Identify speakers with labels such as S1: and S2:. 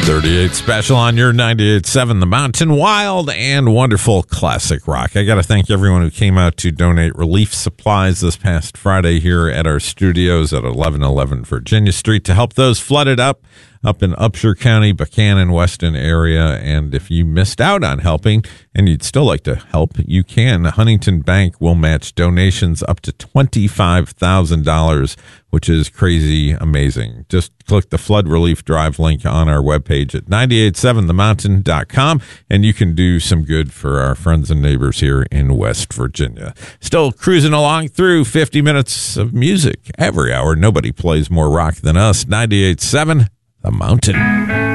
S1: 38 special on your 98.7 The Mountain. Wild and wonderful classic rock. I got to thank everyone who came out to donate relief supplies this past Friday here at our studios at 1111 Virginia Street to help those flooded up in Upshur County, Buchanan, Weston area. And if you missed out on helping and you'd still like to help, you can. Huntington Bank will match donations up to $25,000, which is crazy amazing. Just click the Flood Relief Drive link on our webpage at 987themountain.com, and you can do some good for our friends and neighbors here in West Virginia. Still cruising along through 50 minutes of music every hour. Nobody plays more rock than us. 98.7 The Mountain.